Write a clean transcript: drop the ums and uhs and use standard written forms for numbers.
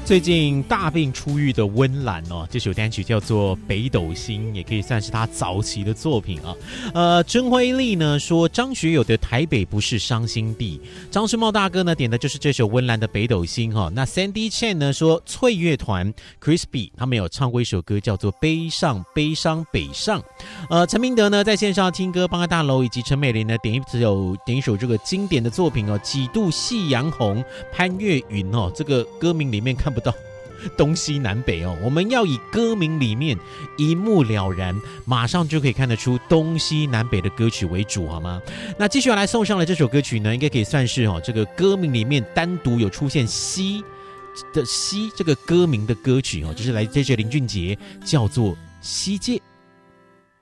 最近大病初愈的温岚哦，这首单曲叫做《北斗星》，也可以算是他早期的作品啊。曾辉丽呢说张学友的《台北不是伤心地》，张世茂大哥呢点的就是这首温岚的《北斗星》哈。那 Sandy Chan 呢说翠乐团 Crispy 他们有唱过一首歌叫做《悲上悲伤北上》。陈明德呢在线上听歌，邦爱大楼以及陈美玲呢点一首这个经典的作品哦，几度夕阳红，潘越云哦，这个歌名里面看不到东西南北哦，我们要以歌名里面一目了然，马上就可以看得出东西南北的歌曲为主，好吗？那继续要来送上的这首歌曲呢，应该可以算是这个歌名里面单独有出现西的西这个歌名的歌曲哦，就是来自这林俊杰，叫做《西界》。